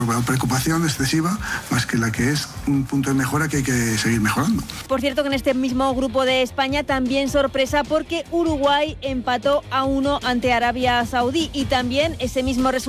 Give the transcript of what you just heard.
preocupación excesiva, más que la que es un punto de mejora que hay que seguir mejorando. Por cierto, que en este mismo grupo de España también sorpresa, porque Uruguay empató a 1 ante Arabia Saudí, y también ese mismo resultado